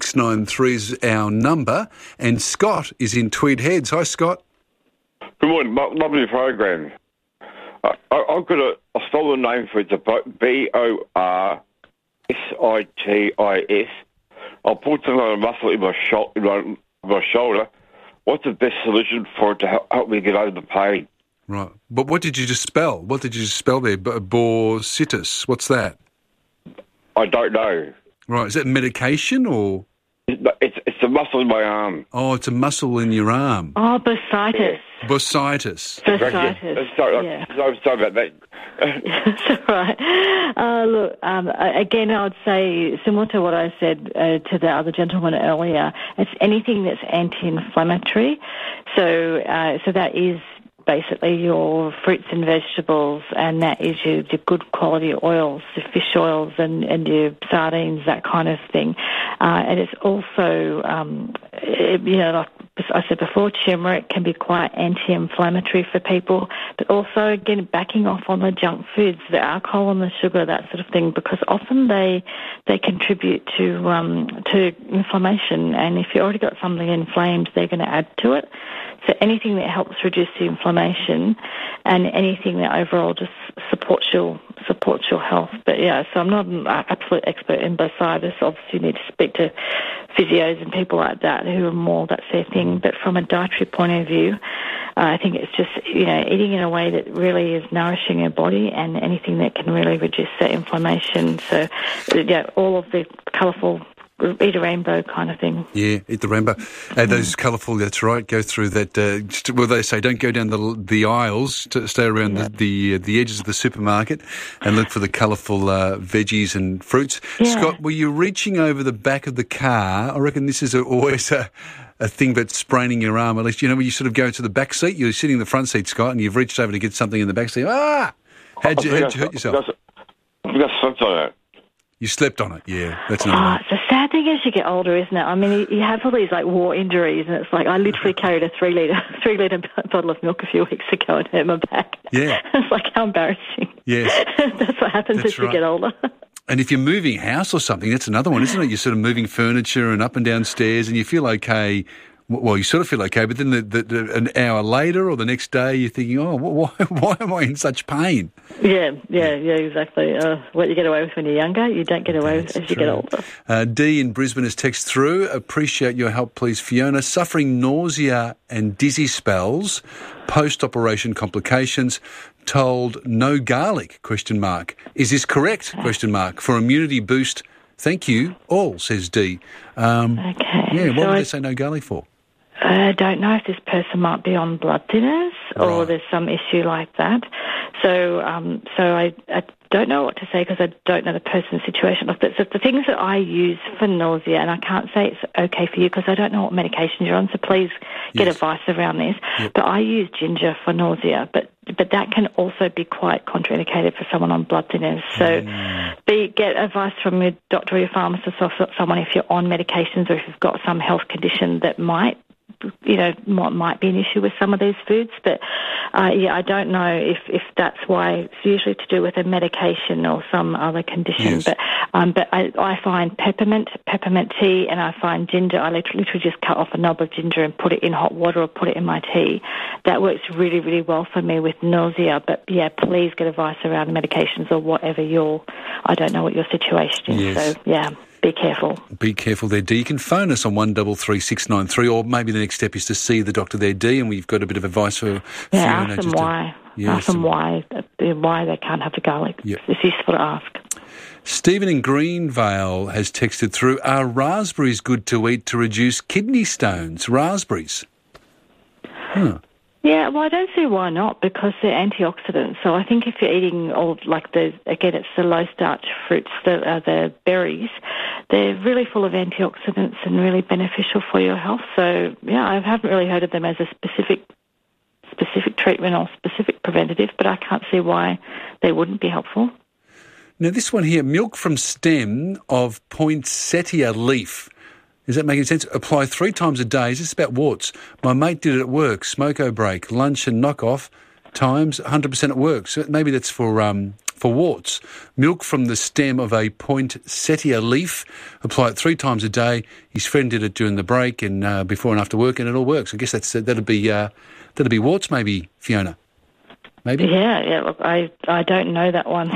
693 is our number. And Scott is in Tweed Heads. Hi, Scott. Good morning. Lovely program. I've got a stolen name for it. It's Borsitis. I'll put some on a muscle in my shoulder. What's the best solution for it to help me get over the pain? Right. But what did you just spell? What did you just spell there? Borsitis. What's that? I don't know. Right. Is that medication or? It's a muscle in my arm. Oh, it's a muscle in your arm. Oh, bursitis. Bursitis. Bursitis. Sorry about that. That's all right. Look, again, I would say, similar to what I said to the other gentleman earlier, it's anything that's anti-inflammatory. So that is basically your fruits and vegetables, and that is your good quality oils, your fish oils and your sardines, that kind of thing. And it's also, like I said before, turmeric can be quite anti-inflammatory for people, but also, again, backing off on the junk foods, the alcohol and the sugar, that sort of thing, because often they contribute to inflammation, and if you've already got something inflamed, they're going to add to it. So anything that helps reduce the inflammation and anything that overall just supports your health. But yeah, so I'm not an absolute expert in bursitis. Obviously, you need to speak to physios and people like that who are more that's their thing. But from a dietary point of view, I think it's just eating in a way that really is nourishing your body and anything that can really reduce that inflammation. So yeah, all of the colourful. Eat a rainbow kind of thing. Yeah, eat the rainbow. Those colourful, that's right, go through that, they say don't go down the aisles, to stay around the edges of the supermarket and look for the colourful veggies and fruits. Yeah. Scott, were you reaching over the back of the car? I reckon this is always a thing about spraining your arm. At least, when you sort of go to the back seat, you're sitting in the front seat, Scott, and you've reached over to get something in the back seat. How'd you hurt yourself? I think I slept on it. You slept on it, yeah. That's another it's a sad thing as you get older, isn't it? I mean, you have all these war injuries, and it's like I literally carried a 3 litre bottle of milk a few weeks ago and hurt my back. Yeah. It's like, how embarrassing. Yes. That's what happens as you get older. And if you're moving house or something, that's another one, isn't it? You're sort of moving furniture and up and down stairs and you feel okay. Well, you sort of feel okay, but then an hour later or the next day you're thinking, why am I in such pain? Yeah, exactly. What you get away with when you're younger, you don't get away with as you get older. Dee in Brisbane has texted through. Appreciate your help, please, Fiona. Suffering nausea and dizzy spells, post-operation complications, told no garlic, ? Is this correct, ? For immunity boost, thank you, all, says Dee. Okay. Yeah, what would they say no garlic for? I don't know if this person might be on blood thinners or there's some issue like that. So I don't know what to say because I don't know the person's situation. Look, the things that I use for nausea, and I can't say it's okay for you because I don't know what medications you're on, so please get advice around this. Yep. But I use ginger for nausea, but that can also be quite contraindicated for someone on blood thinners. So get advice from your doctor or your pharmacist or someone if you're on medications or if you've got some health condition that might be an issue with some of these foods. But, I don't know if that's why. It's usually to do with a medication or some other condition. Yes. But I find peppermint tea, and I find ginger. I literally just cut off a knob of ginger and put it in hot water or put it in my tea. That works really, really well for me with nausea. But, please get advice around medications or whatever I don't know what your situation is. Yes. So, be careful. Be careful there, Dee. You can phone us on 133693, or maybe the next step is to see the doctor there, Dee, and we've got a bit of advice for Fiona. Ask them why. Ask them why they can't have the garlic. Yep. It's useful to ask. Stephen in Greenvale has texted through, are raspberries good to eat to reduce kidney stones? Raspberries. Yeah, well, I don't see why not, because they're antioxidants. So I think if you're eating it's the low-starch fruits, the berries, they're really full of antioxidants and really beneficial for your health. So, I haven't really heard of them as a specific treatment or specific preventative, but I can't see why they wouldn't be helpful. Now, this one here, milk from stem of poinsettia leaf. Is that making sense? Apply 3 times a day. Is this about warts? My mate did it at work. Smoko break, lunch and knock off times 100% it works. So maybe that's for for warts. Milk from the stem of a poinsettia leaf. Apply it 3 times a day. His friend did it during the break and before and after work, and it all works. I guess that'd be warts, maybe, Fiona. Maybe? Yeah. Look, I don't know that one.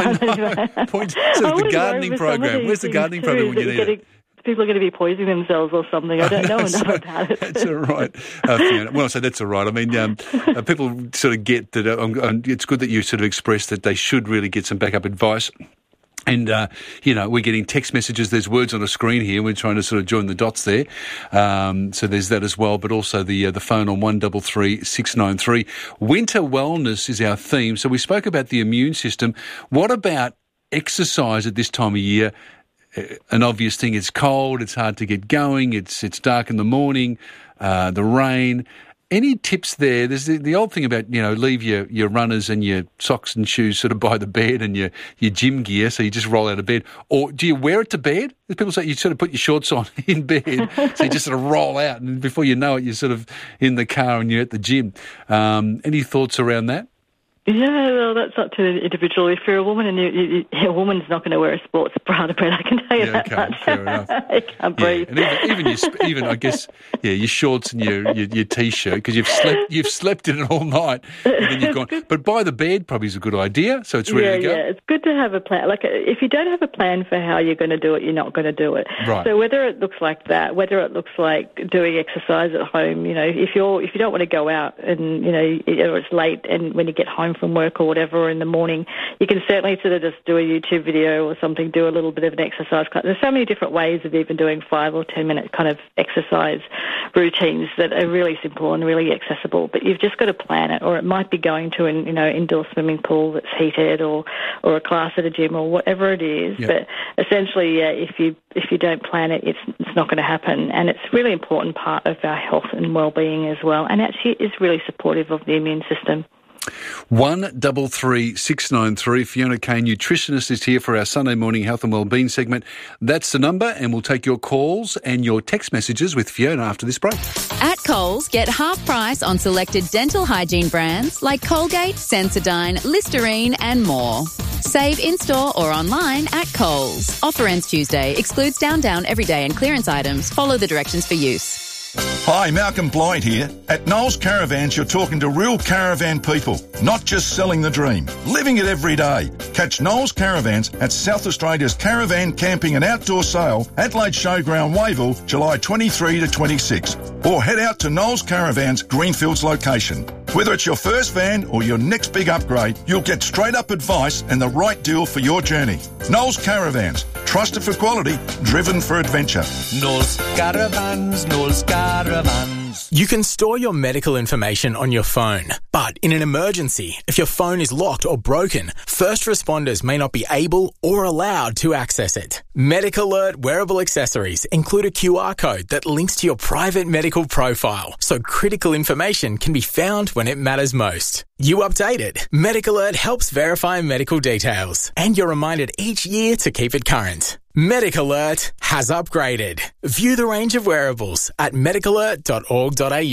The gardening program. Where's the gardening program when you need it? People are going to be poisoning themselves or something. I don't know enough about it. That's all right, Fiona. Well, I say that's all right. I mean, people sort of get that. It's good that you sort of express that they should really get some backup advice. And, we're getting text messages. There's words on a screen here. We're trying to sort of join the dots there. So there's that as well, but also the phone on 133 693. Winter wellness is our theme. So we spoke about the immune system. What about exercise at this time of year? An obvious thing, it's cold, it's hard to get going, it's dark in the morning, the rain. Any tips there? There's the old thing about, leave your runners and your socks and shoes sort of by the bed and your gym gear, so you just roll out of bed. Or do you wear it to bed? People say you sort of put your shorts on in bed, so you just sort of roll out, and before you know it, you're sort of in the car and you're at the gym. Any thoughts around that? Yeah, well, that's up to the individual. If you're a woman and a woman's not going to wear a sports bra to bed, I can tell you that much. Fair enough. I can't breathe. And even I guess, your shorts and your t-shirt, because you've slept in it all night, and then you've gone. But by the bed probably is a good idea, so it's ready to go. Yeah, it's good to have a plan. Like, if you don't have a plan for how you're going to do it, you're not going to do it. Right. So whether it looks like that, whether it looks like doing exercise at home, if you don't want to go out and or it's late and when you get home from work or whatever in the morning, you can certainly sort of just do a YouTube video or something, do a little bit of an exercise. There's so many different ways of even doing 5 or 10 minute kind of exercise routines that are really simple and really accessible, but you've just got to plan it. Or it might be going to an indoor swimming pool that's heated or a class at a gym or whatever it is. Yep. But essentially, if you don't plan it, it's not going to happen. And it's a really important part of our health and well-being as well, and actually is really supportive of the immune system. 133 693. Fiona Kane, nutritionist, is here for our Sunday morning health and wellbeing segment. That's the number, and we'll take your calls and your text messages with Fiona after this break. At Coles, get half price on selected dental hygiene brands like Colgate, Sensodyne, Listerine and more. Save in-store or online at Coles. Offer ends Tuesday. Excludes down, everyday and clearance items. Follow the directions for use. Hi, Malcolm Blight here. At Knowles Caravans, you're talking to real caravan people, not just selling the dream, living it every day. Catch Knowles Caravans at South Australia's Caravan Camping and Outdoor Sale, Adelaide Showground, Wavell, July 23 to 26. Or head out to Knowles Caravans, Greenfields location. Whether it's your first van or your next big upgrade, you'll get straight-up advice and the right deal for your journey. Knowles Caravans, trusted for quality, driven for adventure. Knowles Caravans, Knowles Caravans. You can store your medical information on your phone, but in an emergency, if your phone is locked or broken, first responders may not be able or allowed to access it. MedicAlert wearable accessories include a QR code that links to your private medical profile, so critical information can be found when it matters most. You update it. MedicAlert helps verify medical details, and you're reminded each year to keep it current. MedicAlert has upgraded. View the range of wearables at medicalert.org.au.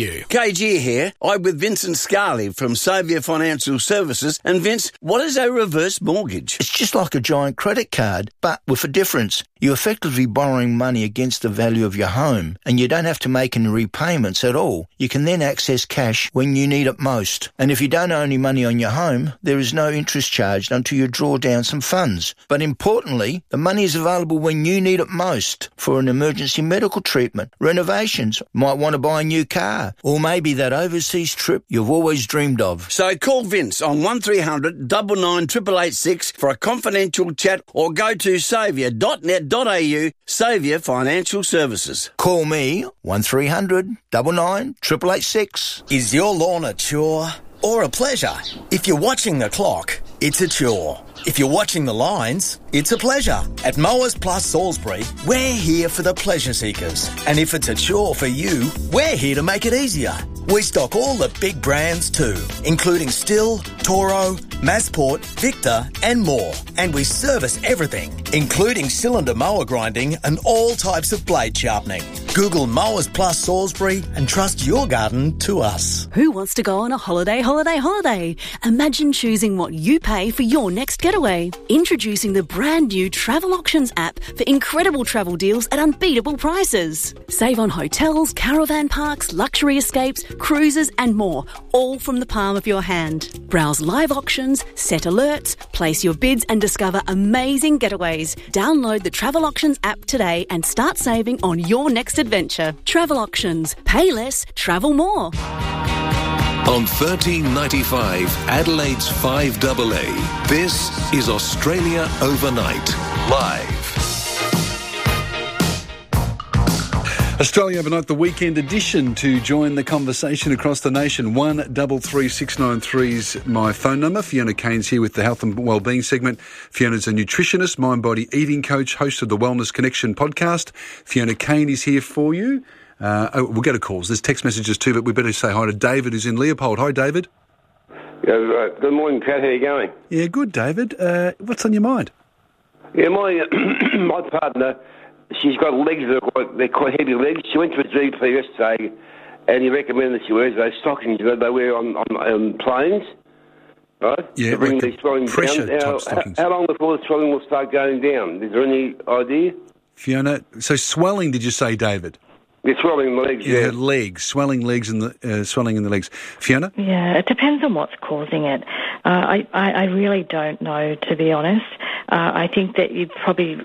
KG here. I'm with Vincent Scarley from Saviour Financial Services. And Vince, what is a reverse mortgage? It's just like a giant credit card, but with a difference. You're effectively borrowing money against the value of your home, and you don't have to make any repayments at all. You can then access cash when you need it most. And if you don't owe any money on your home, there is no interest charged until you draw down some funds. But importantly, the money is available when you need it most for an emergency medical treatment, renovations, might want to buy a new car, or maybe that overseas trip you've always dreamed of. So call Vince on 1300 99 886 for a confidential chat, or go to saviour.net.au. Saviour Financial Services. Call me 1300 99 886. Is your lawn a chore or a pleasure? If you're watching the clock, it's a chore. If you're watching the lines, it's a pleasure. At Mowers Plus Salisbury, we're here for the pleasure seekers. And if it's a chore for you, we're here to make it easier. We stock all the big brands too, including Stihl, Toro, Masport, Victor and more. And we service everything, including cylinder mower grinding and all types of blade sharpening. Google Mowers Plus Salisbury and trust your garden to us. Who wants to go on a holiday? Imagine choosing what you pay for your next getaway. Introducing the brand new Travel Auctions app for incredible travel deals at unbeatable prices. Save on hotels, caravan parks, luxury escapes, cruises and more, all from the palm of your hand. Browse live auctions, set alerts, place your bids and discover amazing getaways. Download the Travel Auctions app today and start saving on your next adventure. Travel Auctions. Pay less, travel more. On 1395 Adelaide's 5AA, this is Australia Overnight, live. Australia Overnight, the weekend edition. To join the conversation across the nation, 133693 is my phone number. Fiona Kane's here with the Health and Wellbeing segment. Fiona's a nutritionist, mind-body eating coach, host of the Wellness Connection podcast. Fiona Kane is here for you. We'll go to calls. There's text messages too, but we better say hi to David, who's in Leopold. Hi, David. Yeah, good morning, Pat. How are you going? Yeah, good, David. What's on your mind? Yeah, my partner, she's got legs they're quite heavy legs. She went to a GP yesterday, and he recommended that she wears those stockings that they wear on planes, right? Yeah, to bring like the swelling pressure down. type stockings. How long before the swelling will start going down? Is there any idea? Fiona, so swelling, did you say, David? Yeah, swelling in the legs, yeah. Legs, swelling legs and swelling in the legs. Fiona? Yeah, it depends on what's causing it. I really don't know, to be honest. I think that you'd probably,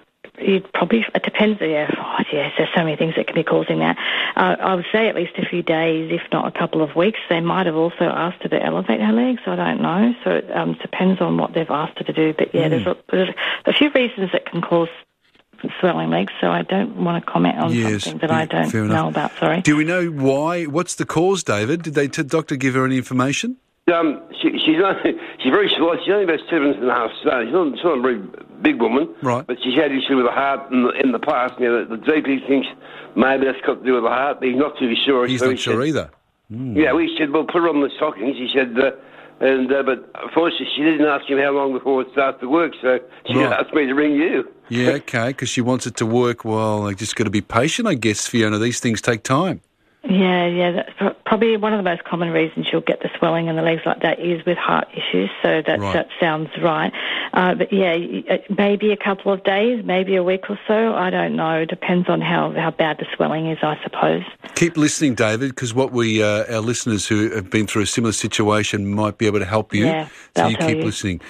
it depends, yes, there's so many things that can be causing that. I would say at least a few days, if not a couple of weeks. They might have also asked her to elevate her legs, I don't know. So it depends on what they've asked her to do. But yeah, there's a few reasons that can cause swelling legs, so I don't want to comment on something that I don't know about, sorry. Do we know why? What's the cause, David? Did the doctor give her any information? She's very small. She's only about 7.5 stone. She's not a very big woman, right? But she's had issues with the heart in the past. You know, the GP thinks maybe that's got to do with the heart, but he's not too sure. He's not sure either. Yeah, we said, well, put her on the stockings. He said, but unfortunately she didn't ask him how long before it starts to work, so she asked me to ring you. Yeah, okay, because she wants it to work. Well, I just got to be patient, I guess, Fiona. These things take time. Yeah, that's probably one of the most common reasons you'll get the swelling in the legs like that is with heart issues, so that sounds right. But yeah, maybe a couple of days, maybe a week or so, I don't know. Depends on how bad the swelling is, I suppose. Keep listening, David, because what our listeners who have been through a similar situation might be able to help you. Yeah, so you keep listening.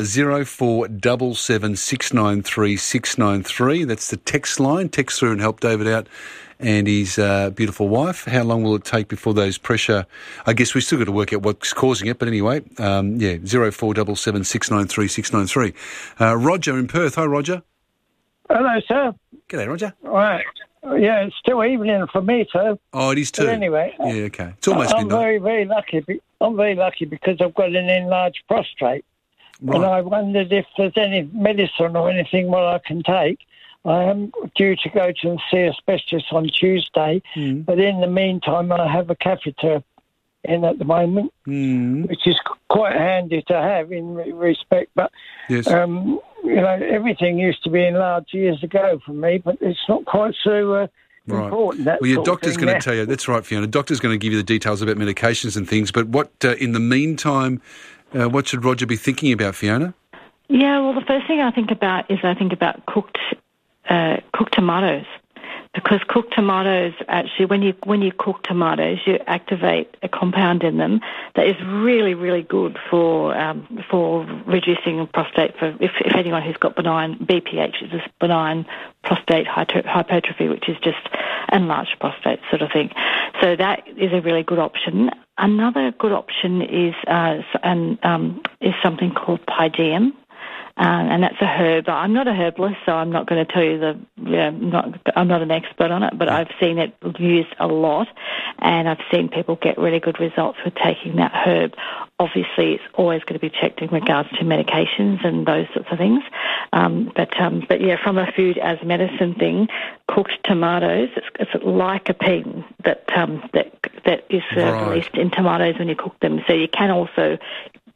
0477 693 693, that's the text line. Text through and help David out and his beautiful wife. How long will it take before those pressure... I guess we've still got to work out what's causing it, but anyway, 0477 693 693. Roger in Perth. Hi, Roger. Hello, sir. G'day, Roger. Right. Yeah, it's still evening for me, sir. Oh, it is too? But anyway... Yeah, okay. It's almost midnight. I'm very, very lucky. I'm very lucky because I've got an enlarged prostate. Right. And I wondered if there's any medicine or anything what I can take. I am due to go to see a specialist on Tuesday, but in the meantime I have a catheter in at the moment, which is quite handy to have in respect. But, yes. Everything used to be enlarged years ago for me, but it's not quite so important. Well, your doctor's going to tell you, that's right, Fiona, the doctor's going to give you the details about medications and things, but what, in the meantime, what should Roger be thinking about, Fiona? Yeah, well, the first thing I think about cooked tomatoes, because cooked tomatoes actually, when you cook tomatoes, you activate a compound in them that is really, really good for reducing prostate. For if anyone who's got benign BPH, it's a benign prostate hypertrophy, which is just enlarged prostate sort of thing. So that is a really good option. Another good option is something called Pygeum. And that's a herb. I'm not a herbalist, so I'm not going to tell you I'm not an expert on it, but I've seen it used a lot, and I've seen people get really good results with taking that herb. Obviously, it's always going to be checked in regards to medications and those sorts of things. But yeah, from a food as medicine thing, cooked tomatoes, it's lycopene that is released in tomatoes when you cook them. So you can also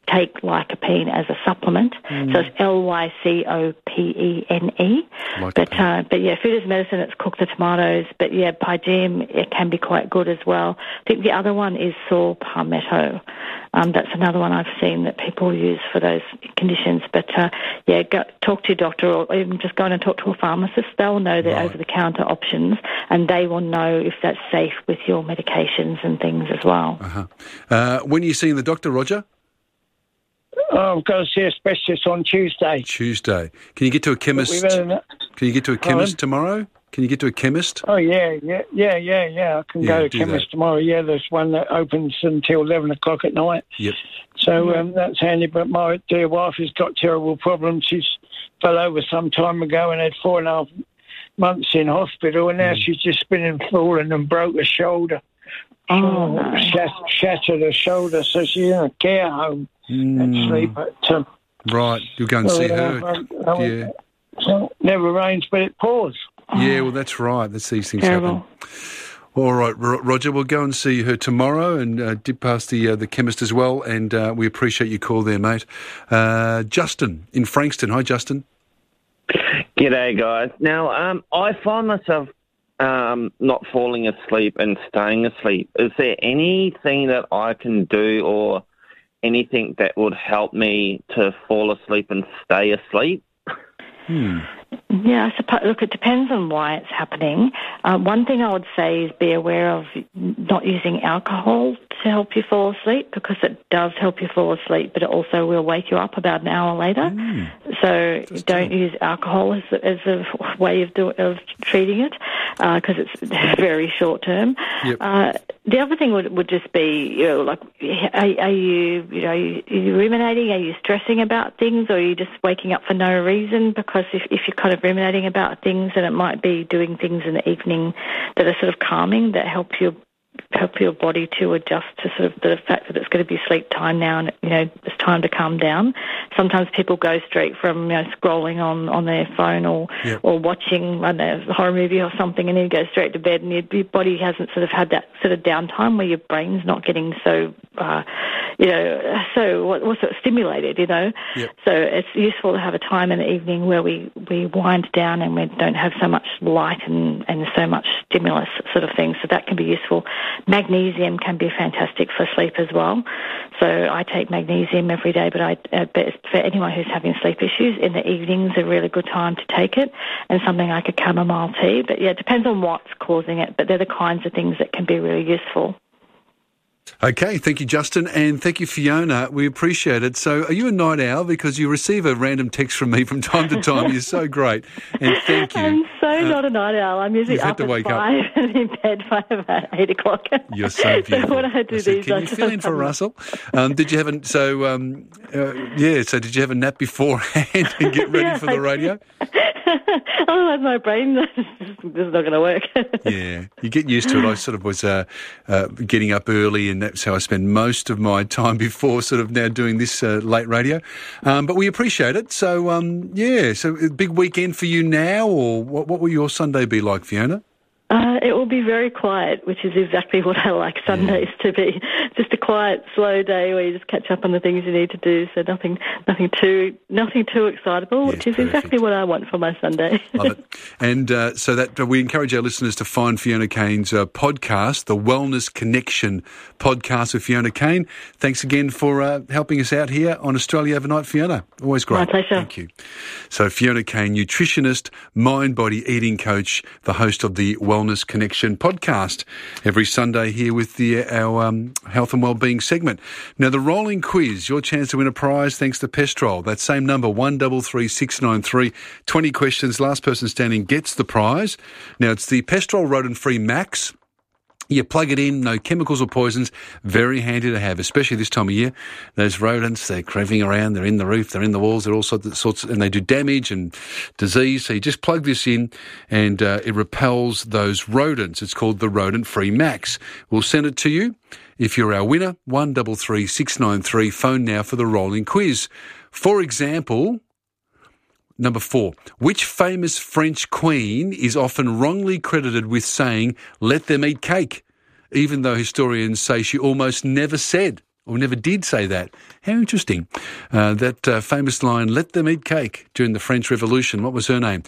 take lycopene as a supplement. So it's Lycopene. But yeah, food is medicine. It's cook the tomatoes. But yeah, Pygeum, it can be quite good as well. I think the other one is saw palmetto. That's another one I've seen that people use for those conditions. But talk to your doctor, or even just go in and talk to a pharmacist. They'll know the over-the-counter options, and they will know if that's safe with your medications and things as well. When are you seeing the doctor, Roger? I've got to see a specialist on Tuesday. Tuesday. Can you get to a chemist? Can you get to a chemist tomorrow? Can you get to a chemist? Oh, yeah. I can go to a chemist tomorrow. Yeah, there's one that opens until 11 o'clock at night. Yep. So that's handy. But my dear wife has got terrible problems. She's fell over some time ago and had 4.5 months in hospital, and now she's just been and fallen and broke her shoulder. Shattered her shoulder, so she's in a care home and sleep at... right, you'll go and see her. Never rains, but it pours. Yeah, well, that's right. These things happen. All right, Roger, we'll go and see her tomorrow and dip past the chemist as well, and we appreciate your call there, mate. Justin in Frankston. Hi, Justin. G'day, guys. Now, I find myself not falling asleep and staying asleep. Is there anything that I can do or anything that would help me to fall asleep and stay asleep? Yeah, I suppose, look, it depends on why it's happening. One thing I would say is be aware of not using alcohol to help you fall asleep, because it does help you fall asleep, but it also will wake you up about an hour later. So don't use alcohol as a way of treating it, because it's very short term. Yep. The other thing would just be, are you ruminating? Are you stressing about things, or are you just waking up for no reason? Because if you're kind of ruminating about things, then it might be doing things in the evening that are sort of calming, that help your body to adjust to sort of the fact that it's going to be sleep time now, and it's time to calm down. Sometimes people go straight from scrolling on their phone or watching a horror movie or something, and then you go straight to bed, and your body hasn't sort of had that sort of downtime where your brain's not getting so stimulated. Yep. So it's useful to have a time in the evening where we wind down and we don't have so much light and so much stimulus sort of thing. So that can be useful. Magnesium can be fantastic for sleep as well. So I take magnesium every day, but for anyone who's having sleep issues, in the evening's a really good time to take it, and something like a chamomile tea. But yeah, it depends on what's causing it, but they're the kinds of things that can be really useful. Okay, thank you, Justin, and thank you, Fiona. We appreciate it. So are you a night owl? Because you receive a random text from me from time to time. You're so great, and thank you. I'm not a night owl. I'm usually up at 5 and in bed by about 8 o'clock. You're so beautiful. So when I do these, can you fill in for Russell? Did you have did you have a nap beforehand and get ready for the radio? Otherwise, my brain, this is not going to work. Yeah, you get used to it. I sort of was getting up early, and that's how I spend most of my time before sort of now doing this late radio. But we appreciate it. So, so a big weekend for you now, or what will your Sunday be like, Fiona? It will be very quiet, which is exactly what I like Sundays to be. Just a quiet, slow day where you just catch up on the things you need to do. So nothing too excitable, which is perfect. Exactly what I want for my Sunday. Love it. And so that we encourage our listeners to find Fiona Kane's podcast, the Wellness Connection podcast with Fiona Kane. Thanks again for helping us out here on Australia Overnight, Fiona. Always great. My pleasure. Thank you. So Fiona Kane, nutritionist, mind-body eating coach, the host of the Wellness Connection podcast, every Sunday here with our health and wellbeing segment. Now, the rolling quiz, your chance to win a prize thanks to Pestrol. That same number, 133693. 20 questions, last person standing gets the prize. Now, it's the Pestrol Rodent-Free Max. You plug it in, no chemicals or poisons, very handy to have, especially this time of year. Those rodents, they're creeping around, they're in the roof, they're in the walls, they're all sorts, and they do damage and disease. So you just plug this in and it repels those rodents. It's called the Rodent-Free Max. We'll send it to you. If you're our winner, 133693, phone now for the rolling quiz. For example, number 4, which famous French queen is often wrongly credited with saying, "Let them eat cake," even though historians say she almost never said, Or never did say that. How interesting. That famous line, let them eat cake, during the French Revolution. What was her name?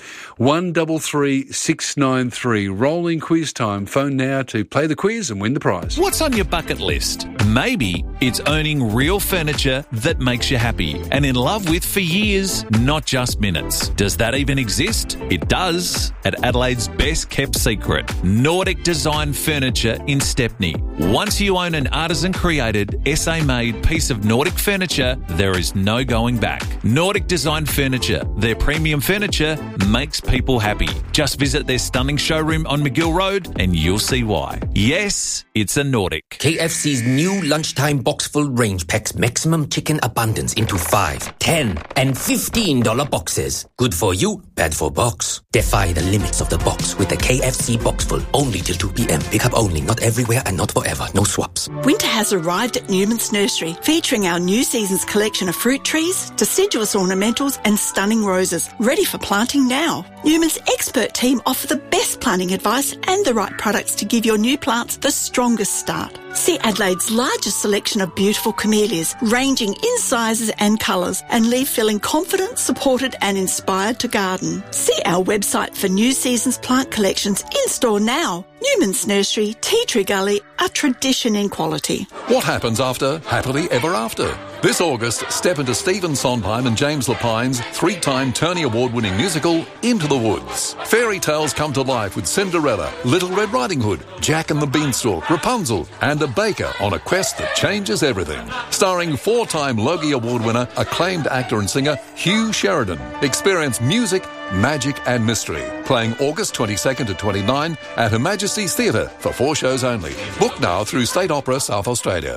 133693. Rolling quiz time. Phone now to play the quiz and win the prize. What's on your bucket list? Maybe it's owning real furniture that makes you happy and in love with for years, not just minutes. Does that even exist? It does. At Adelaide's best kept secret, Nordic Design Furniture in Stepney. Once you own an artisan created, SA-made piece of Nordic furniture, there is no going back. Nordic Design Furniture. Their premium furniture makes people happy. Just visit their stunning showroom on McGill Road and you'll see why. Yes, it's a Nordic. KFC's new lunchtime box-full range packs maximum chicken abundance into 5, 10 and $15 boxes. Good for you, bad for box. Defy the limits of the box with the KFC box-full. Only till 2 p.m. Pick up only, not everywhere and not forever. No swaps. Winter has arrived at Newman's Nursery, featuring our new season's collection of fruit trees, deciduous ornamentals and stunning roses, ready for planting now. Newman's expert team offer the best planting advice and the right products to give your new plants the strongest start. See Adelaide's largest selection of beautiful camellias, ranging in sizes and colours, and leave feeling confident, supported and inspired to garden. See our website for new season's plant collections in store now. Newman's Nursery, Tea Tree Gully, a tradition in quality. What happens after Happily Ever After? This August, step into Stephen Sondheim and James Lapine's 3-time Tony Award-winning musical, Into the Woods. Fairy tales come to life with Cinderella, Little Red Riding Hood, Jack and the Beanstalk, Rapunzel, and a baker on a quest that changes everything. Starring 4-time Logie Award winner, acclaimed actor and singer Hugh Sheridan. Experience music, magic and mystery. Playing August 22nd to 29 at Her Majesty's Theatre for 4 shows only. Book now through State Opera South Australia.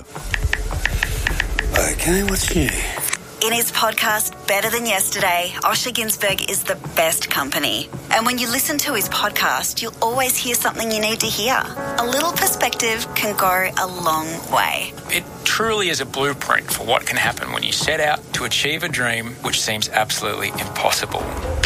Okay, what's new? In his podcast, Better Than Yesterday, Osher Günsberg is the best company. And when you listen to his podcast, you'll always hear something you need to hear. A little perspective can go a long way. It truly is a blueprint for what can happen when you set out to achieve a dream which seems absolutely impossible.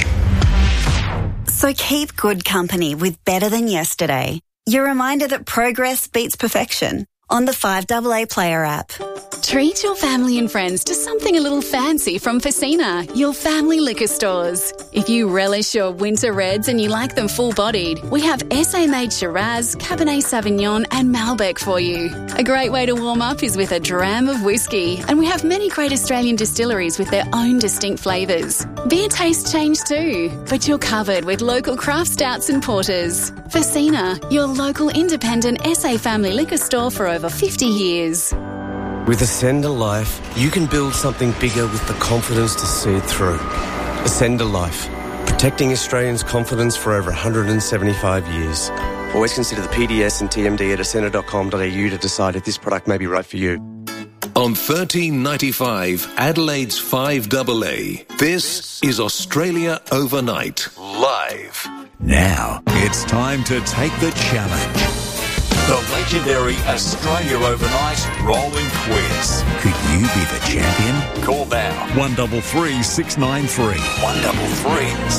So keep good company with Better Than Yesterday. Your reminder that progress beats perfection on the 5AA Player app. Treat your family and friends to something a little fancy from Facina, your family liquor stores. If you relish your winter reds and you like them full-bodied, we have SA-made Shiraz, Cabernet Sauvignon and Malbec for you. A great way to warm up is with a dram of whiskey, and we have many great Australian distilleries with their own distinct flavours. Beer tastes change too, but you're covered with local craft stouts and porters. Facina, your local independent SA family liquor store for over 50 years. With Ascender Life, you can build something bigger with the confidence to see it through. Ascender Life, protecting Australians' confidence for over 175 years. Always consider the PDS and TMD at ascender.com.au to decide if this product may be right for you. On 1395 Adelaide's 5AA, this is Australia Overnight, live. Now, it's time to take the challenge. The legendary Australia Overnight Rolling Quiz. Could you be the champion? Call now. 133 693. 133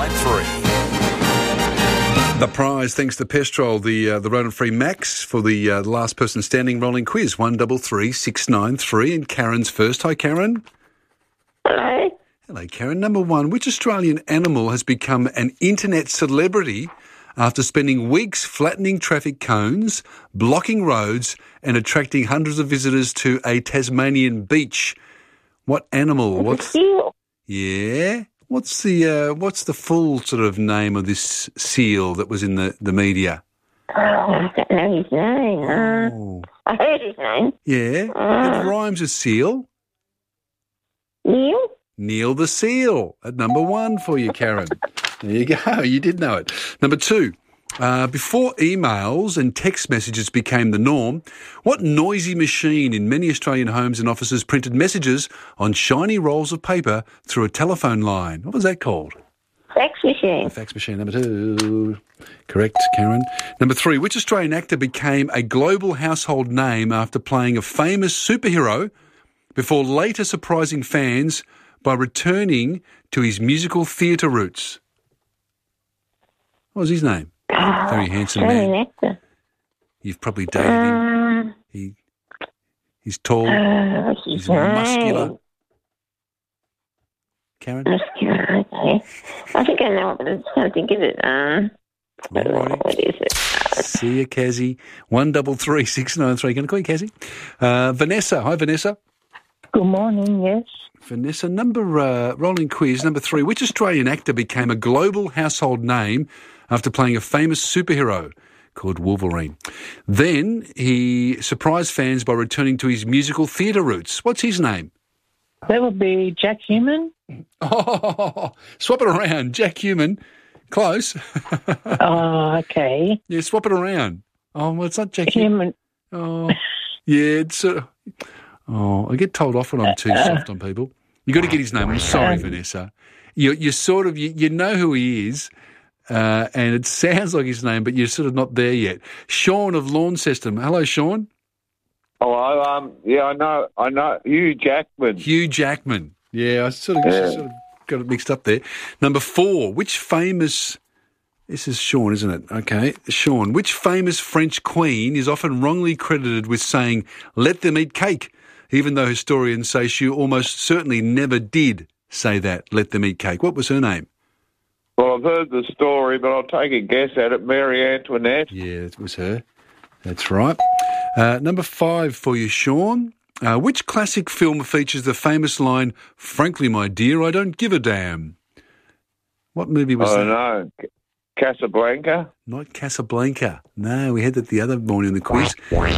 693. The prize, thanks to Pestrol, the Ronan Free Max for the last person standing rolling quiz. 133 693. And Karen's first. Hi, Karen. Hello. Hello, Karen. Number 1, which Australian animal has become an internet celebrity after spending weeks flattening traffic cones, blocking roads and attracting hundreds of visitors to a Tasmanian beach? What animal? What's a seal? Yeah. What's the full sort of name of this seal that was in the media? Oh, I don't know his name. I heard his name. Yeah. It rhymes with seal. Neil? Neil the Seal at number 1 for you, Karen. There you go. You did know it. Number 2, before emails and text messages became the norm, what noisy machine in many Australian homes and offices printed messages on shiny rolls of paper through a telephone line? What was that called? Fax machine. A fax machine, number 2. Correct, Karen. Number 3, which Australian actor became a global household name after playing a famous superhero before later surprising fans by returning to his musical theatre roots? What was his name? Very handsome man. Actor. You've probably dated him. He's tall. He's muscular. Karen? Muscular, okay. I think I know it, but I just can't think of it. What is it? See you, Kazzy. 133 693. Going to call you Kazzy. Vanessa. Hi, Vanessa. Good morning, yes. Vanessa, rolling quiz, number 3. Which Australian actor became a global household name after playing a famous superhero called Wolverine? Then he surprised fans by returning to his musical theatre roots. What's his name? That would be Jack Human. Oh, swap it around. Jack Human. Close. Oh, okay. Yeah, swap it around. Oh, well, it's not Jack Human. Oh, yeah, it's... I get told off when I'm too soft on people. You got to get his name. I'm sorry, Vanessa. You sort of you know who he is, and it sounds like his name, but you're sort of not there yet. Sean of Launceston. Hello, Sean. Hello. Yeah, I know. Hugh Jackman. Hugh Jackman. Yeah, I sort of got it mixed up there. Number 4. Which famous... This is Sean, isn't it? Okay. Sean, which famous French queen is often wrongly credited with saying, "Let them eat cake," even though historians say she almost certainly never did say that, "Let them eat cake"? What was her name? Well, I've heard the story, but I'll take a guess at it. Marie Antoinette. Yeah, it was her. That's right. Number 5 for you, Sean. Which classic film features the famous line, "Frankly, my dear, I don't give a damn"? What movie was that? I don't know. Casablanca? Not Casablanca. No, we had that the other morning in the quiz.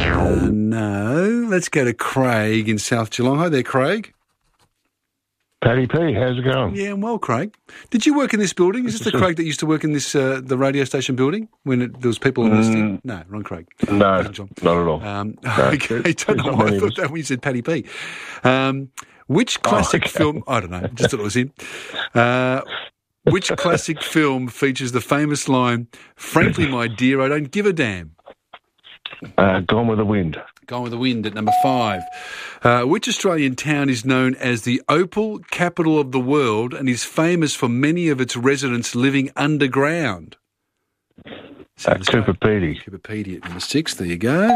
No. Let's go to Craig in South Geelong. Hi there, Craig. Paddy P, how's it going? Yeah, I'm well, Craig. Did you work in this building? Is this the Craig that used to work in this the radio station building when there was people listening? No, wrong Craig. No, not at all. Okay, I don't know why I thought that when you said Paddy P. Which classic film... I don't know, just thought it was him. Which classic film features the famous line, "Frankly, my dear, I don't give a damn"? Gone with the Wind. Gone with the Wind at number 5. Which Australian town is known as the opal capital of the world and is famous for many of its residents living underground? Cooper Pedy. Cooper Pedy at number 6. There you go.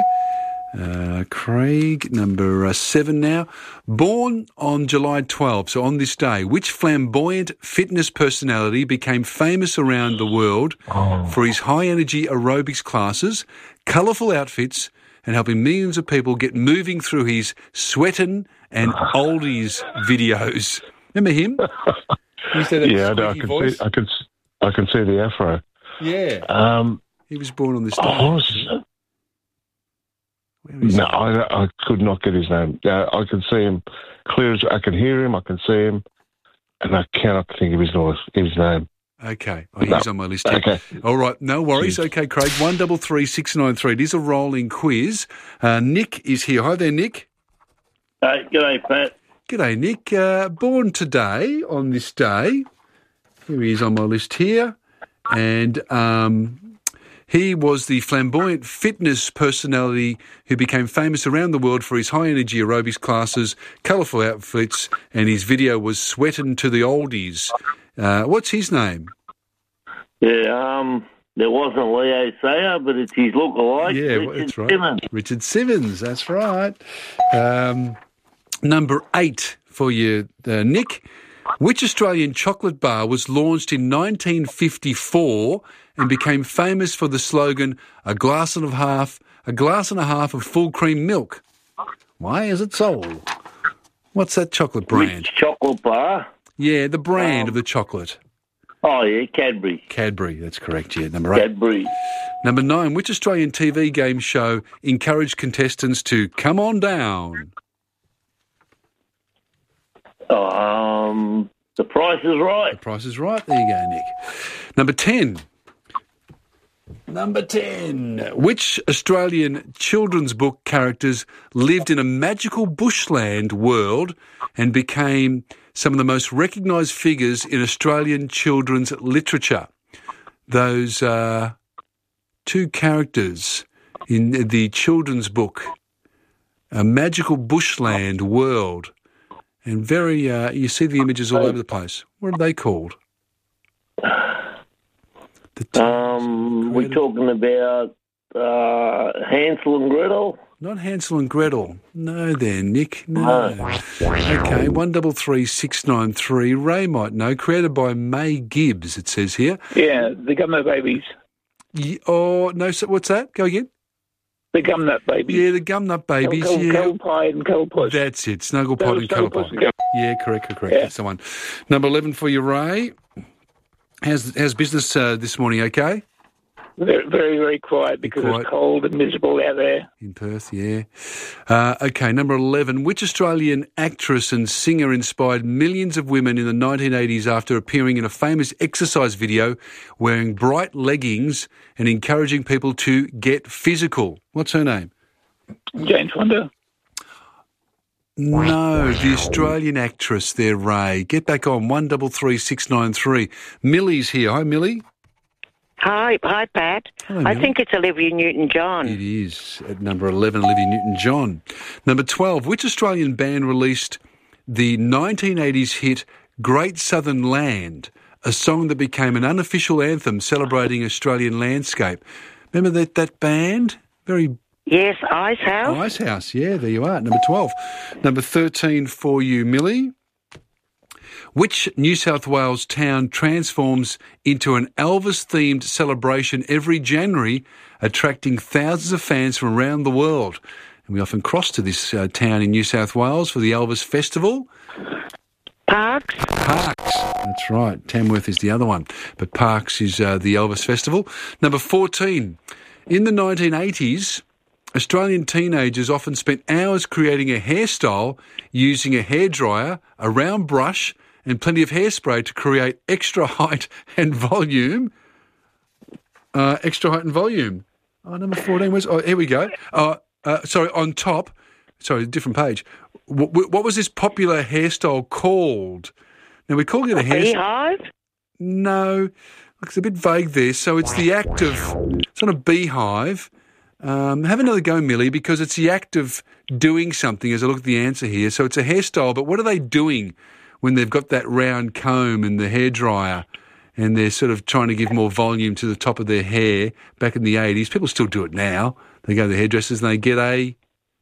Craig, number 7 now. Born on July 12, so on this day, which flamboyant fitness personality became famous around the world for his high-energy aerobics classes, colourful outfits, and helping millions of people get moving through his sweatin' and oldies videos? Remember him? Yeah, I can see the afro. Yeah. He was born on this day. No, I could not get his name. I can see him clear as I can hear him, I can see him, and I cannot think of his name. Okay. He's on my list here. Okay. All right, no worries. Okay, Craig, 133 693. It is a rolling quiz. Nick is here. Hi there, Nick. G'day, Pat. G'day, Nick. Born today, on this day. Here he is on my list here. And he was the flamboyant fitness personality who became famous around the world for his high-energy aerobics classes, colourful outfits, and his video was "Sweatin' to the Oldies." What's his name? Yeah, there wasn't Leo Sayer, but it's his lookalike. Yeah, Richard that's right. Simmons. Richard Simmons, that's right. Number 8 for you, Nick. Which Australian chocolate bar was launched in 1954 and became famous for the slogan, a glass and a half of full cream milk? Why is it so? What's that chocolate brand? Which chocolate bar? Yeah, the brand of the chocolate. Oh, yeah, Cadbury. Cadbury, that's correct, yeah. Number 8. Cadbury. Number 9, which Australian TV game show encouraged contestants to come on down? The Price is Right. The Price is Right. There you go, Nick. Number 10. Which Australian children's book characters lived in a magical bushland world and became some of the most recognised figures in Australian children's literature? Those 2 characters in the children's book, a magical bushland world. And very, you see the images all over the place. What are they called? We're talking about Hansel and Gretel? Not Hansel and Gretel. No there, Nick. No. Okay, 133693. Ray might know. Created by May Gibbs, it says here. Yeah, the Gumnut Babies. No, so what's that? Go again. The Gumnut Babies. Yeah, the Gumnut Babies. Cuddle Pie and Cuddle Puss. That's it. Snuggle Pot and Cuddle Pot. Yeah, correct. Yeah. That's the one. Number 11 for you, Ray. How's business this morning, okay? Very, very, very quiet because it's cold and miserable out there. In Perth, yeah. Okay, number 11. Which Australian actress and singer inspired millions of women in the 1980s after appearing in a famous exercise video wearing bright leggings and encouraging people to get physical? What's her name? Jane Fonda. No, the Australian actress there, Ray. Get back on 133693. Millie's here. Hi, Millie. Hi, Pat. Hello, I Millie. think it's Olivia Newton-John. It is at number 11, Olivia Newton-John. Number 12, which Australian band released the 1980s hit Great Southern Land, a song that became an unofficial anthem celebrating Australian landscape? Remember that band? Yes, Icehouse. Icehouse, yeah, there you are, number 12. Number 13 for you, Millie. Which New South Wales town transforms into an Elvis-themed celebration every January, attracting thousands of fans from around the world? And we often cross to this town in New South Wales for the Elvis Festival. Parks. That's right. Tamworth is the other one. But Parks is the Elvis Festival. Number 14. In the 1980s, Australian teenagers often spent hours creating a hairstyle using a hairdryer, a round brush, and plenty of hairspray to create extra height and volume. Oh, number 14 was... Oh, here we go. On top. Sorry, different page. What was this popular hairstyle called? Now, we're calling it a hairstyle... Beehive? No. It's a bit vague there. So it's the act of... It's not a beehive. Have another go, Millie, because it's the act of doing something as I look at the answer here. So it's a hairstyle, but what are they doing when they've got that round comb and the hairdryer and they're sort of trying to give more volume to the top of their hair? Back in the 80s, people still do it now. They go to the hairdressers and they get a...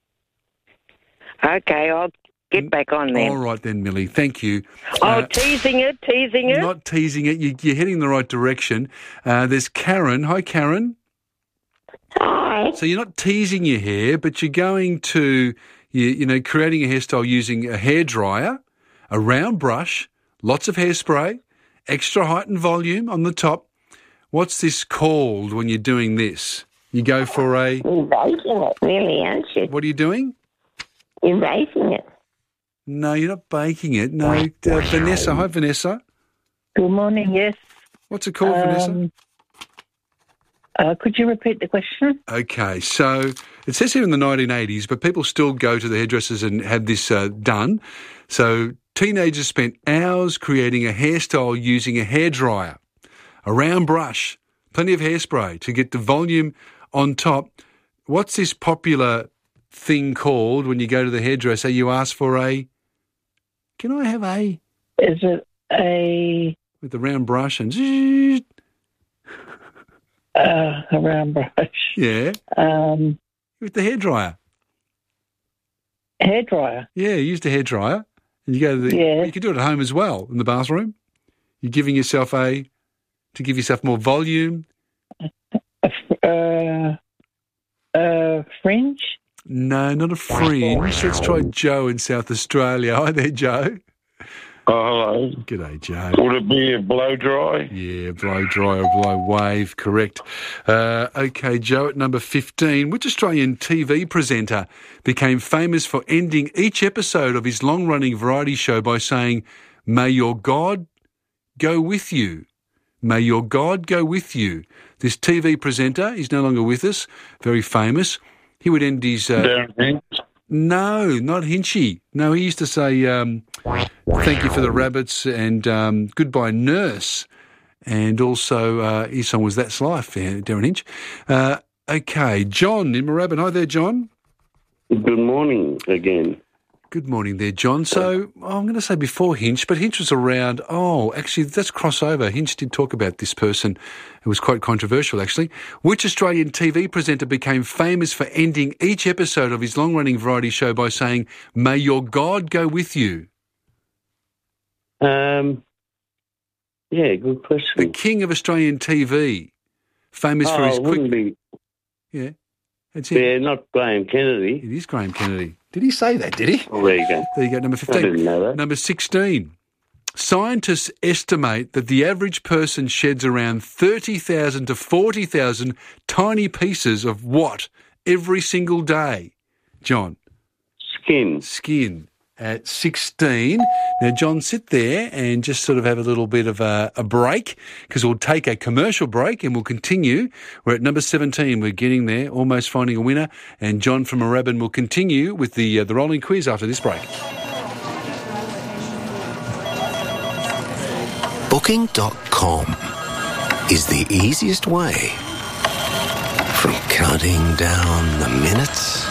Okay, I'll get back on then. All right then, Millie. Thank you. Teasing it? Not teasing it. You're heading in the right direction. There's Karen. Hi, Karen. Hi. So you're not teasing your hair, but you're going to, creating a hairstyle using a hairdryer, a round brush, lots of hairspray, extra height and volume on the top. What's this called when you're doing this? You go for a... You're baking it, really, aren't you? What are you doing? You're baking it. No, you're not baking it. No, Vanessa. Hi, Vanessa. Good morning, yes. What's it called, Vanessa? Could you repeat the question? Okay, so it says here in the 1980s, but people still go to the hairdressers and have this done. So teenagers spent hours creating a hairstyle using a hairdryer, a round brush, plenty of hairspray to get the volume on top. What's this popular thing called when you go to the hairdresser? You ask for a... Can I have a... Is it a... With the round brush and... a round brush. Yeah. With the hairdryer. Hairdryer? Yeah, you use the hairdryer. And you go to the... Yeah. You can do it at home as well, in the bathroom. You're giving yourself to give yourself more volume. Fringe? No, not a fringe. Let's try Joe in South Australia. Hi there, Joe. Oh, hello. G'day, Joe. Would it be a blow dry? Yeah, blow dry or blow wave, correct. Okay, Joe, at number 15, which Australian TV presenter became famous for ending each episode of his long-running variety show by saying, "May your God go with you. May your God go with you." This TV presenter, he's no longer with us, very famous. He would end his... Darren Hinch? No, not Hinchy. No, he used to say, "Thank you for the rabbits" and "Goodbye, nurse." And also his song was "That's Life," Darren Hinch. Okay, John in Moorabbin. Hi there, John. Good morning again. Good morning there, John. So I'm going to say before Hinch, but Hinch was around. Oh, actually, that's crossover. Hinch did talk about this person. It was quite controversial, actually. Which Australian TV presenter became famous for ending each episode of his long-running variety show by saying, "May your God go with you"? Yeah, good question. The king of Australian TV, famous for his quick... Yeah, that's it. Yeah, not Graham Kennedy. It is Graham Kennedy. Did he say that, did he? Oh, there you go. There you go, number 15. I didn't know that. Number 16. Scientists estimate that the average person sheds around 30,000 to 40,000 tiny pieces of what every single day? John? Skin. At 16. Now, John, sit there and just sort of have a little bit of a break, because we'll take a commercial break and we'll continue. We're at number 17. We're getting there, almost finding a winner. And John from Moorabbin will continue with the rolling quiz after this break. Booking.com is the easiest way from counting down the minutes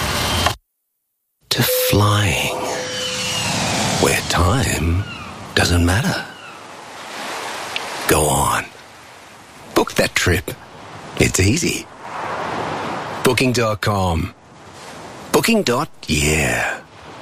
to flying, where time doesn't matter. Go on. Book that trip. It's easy. Booking.com. Booking.yeah.